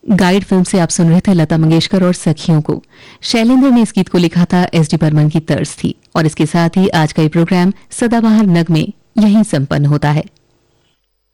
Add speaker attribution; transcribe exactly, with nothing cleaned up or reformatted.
Speaker 1: Guide film से आप सुन रहे थे लता मंगेशकर और सखियों को। शैलेंद्र ने इस गीत को लिखा था, एस डी बर्मन की तर्ज थी। और इसके साथ ही आज का ये प्रोग्राम सदाबहार नग में यहीं संपन्न होता है।